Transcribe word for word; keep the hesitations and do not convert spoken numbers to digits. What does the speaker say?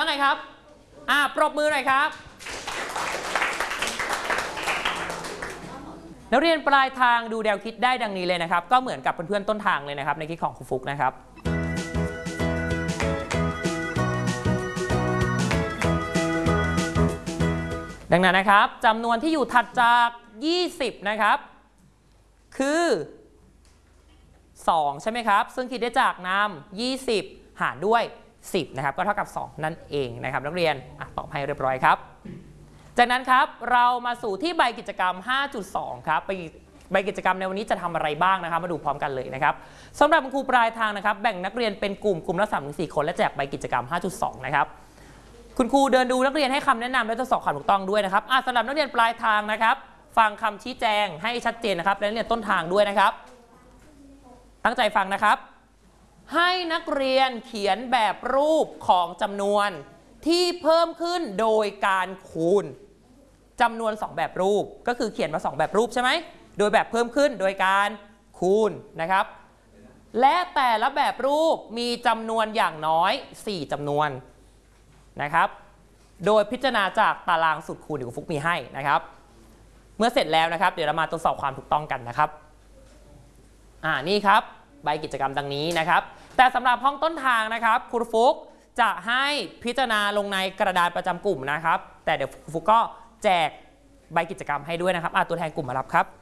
ไงครับอ่าปรบมือหน่อยครับนักเรียนปลายทางดูแนวคิดได้ดังนี้เลยนะครับก็เหมือนกับเพื่อนๆต้นทางเลยนะครับในคิดของครูฟุกนะครับดังนั้นนะครับจำนวนที่อยู่ถัดจากยี่สิบนะครับคือสองใช่ไหมครับซึ่งคิดได้จากนำยี่สิบหารด้วยสิบนะครับก็เท่ากับสองนั่นเองนะครับนักเรียนตอบให้เรียบร้อยครับจากนั้นครับเรามาสู่ที่ใบกิจกรรม ห้าจุดสอง ครับไปใบกิจกรรมในวันนี้จะทำอะไรบ้างนะครับมาดูพร้อมกันเลยนะครับสำหรับครูปลายทางนะครับแบ่งนักเรียนเป็นกลุ่มกลุ่มละ สามถึงสี่ คนและแจกใบกิจกรรม ห้าจุดสอง นะครับคุณครูเดินดูนักเรียนให้คำแนะนำและทดสอบความถูกต้องด้วยนะครับสำหรับนักเรียนปลายทางนะครับฟังคำชี้แจงให้ชัดเจนนะครับและนักเรียนต้นทางด้วยนะครับตั้งใจฟังนะครับให้นักเรียนเขียนแบบรูปของจำนวนที่เพิ่มขึ้นโดยการคูณจำนวนสองแบบรูปก็คือเขียนมาสองแบบรูปใช่ไหมโดยแบบเพิ่มขึ้นโดยการคูณนะครับและแต่ละแบบรูปมีจำนวนอย่างน้อยสี่จำนวนนะครับโดยพิจารณาจากตารางสูตรคูณที่ครูฟุกมีให้นะครับเมื่อเสร็จแล้วนะครับเดี๋ยวเรามาตรวจสอบความถูกต้องกันนะครับอ่านี่ครับใบกิจกรรมดังนี้นะครับแต่สำหรับห้องต้นทางนะครับครูฟุกจะให้พิจารณาลงในกระดานประจำกลุ่มนะครับแต่เดี๋ยวครูฟุกก็แจกใบกิจกรรมให้ด้วยนะครับตัวแทนกลุ่มมารับครับ